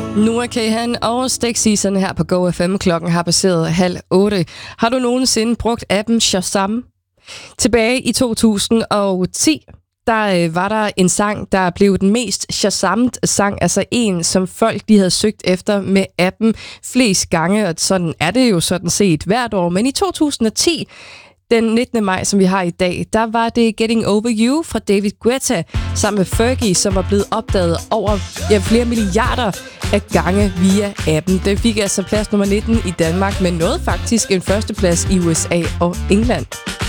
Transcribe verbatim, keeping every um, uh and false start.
Nu er Kahan og Stegseason her på Go F M. Klokken har passeret halv otte. Har du nogensinde brugt appen Shazam? Tilbage i to tusind og ti, der øh, var der en sang, der blev den mest Shazamed sang, altså en, som folk de havde søgt efter med appen flest gange, og sådan er det jo sådan set hvert år. Men i to tusind og ti, den nittende maj, som vi har i dag, der var det Getting Over You fra David Guetta sammen med Fergie, som var blevet opdaget over ja, flere milliarder af gange via appen. Det fik altså plads nummer nitten i Danmark, men nåede faktisk en førsteplads i U S A og England.